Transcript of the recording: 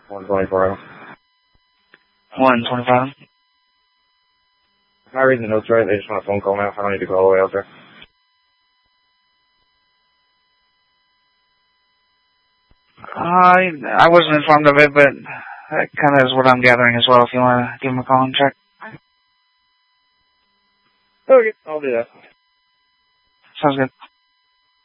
124. 125. If I read the notes right, they just want a phone call now. I don't need to go all the way out there. I wasn't informed of it, but that kind of is what I'm gathering as well, if you want to give him a call and check. Okay, I'll do that. Sounds good.